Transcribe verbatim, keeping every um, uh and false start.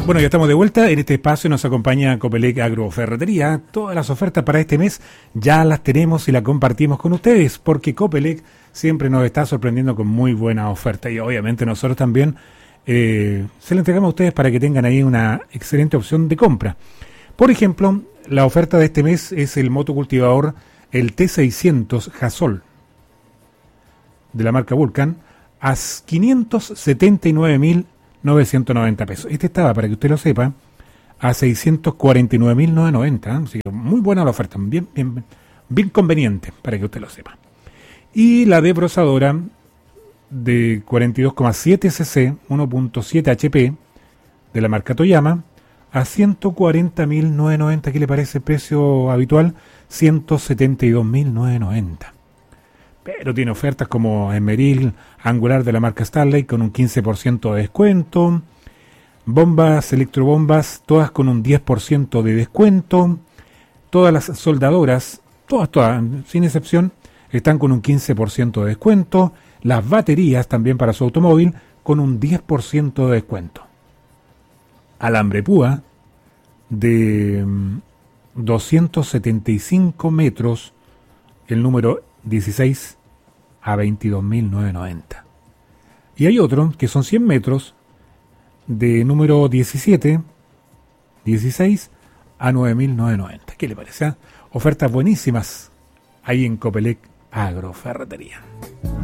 Bueno, ya estamos de vuelta. En este espacio nos acompaña Copelec Agroferretería. Todas las ofertas para este mes ya las tenemos y las compartimos con ustedes, porque Copelec siempre nos está sorprendiendo con muy buena oferta y obviamente nosotros también eh, se la entregamos a ustedes para que tengan ahí una excelente opción de compra. Por ejemplo, la oferta de este mes es el motocultivador, el T seiscientos Jasol, de la marca Vulcan, a quinientos setenta y nueve mil novecientos noventa pesos. Este estaba, para que usted lo sepa, a seiscientos cuarenta y nueve mil novecientos noventa. Así que muy buena la oferta, bien, bien, bien conveniente, para que usted lo sepa. Y la desbrosadora de cuarenta y dos coma siete cc, uno punto siete H P, de la marca Toyama, a ciento cuarenta mil novecientos noventa. ¿Qué le parece el precio habitual? ciento setenta y dos mil novecientos noventa. Pero tiene ofertas como Emeril Angular de la marca Starlight con un quince por ciento de descuento. Bombas, electrobombas, todas con un diez por ciento de descuento. Todas las soldadoras, todas, todas, sin excepción, están con un quince por ciento de descuento. Las baterías también para su automóvil con un diez por ciento de descuento. Alambre púa de doscientos setenta y cinco metros, el número dieciséis, a veintidós mil novecientos noventa. Y hay otro que son cien metros de número diecisiete, dieciséis a nueve mil novecientos noventa. ¿Qué le parece? Ofertas buenísimas ahí en Copelec Agroferretería.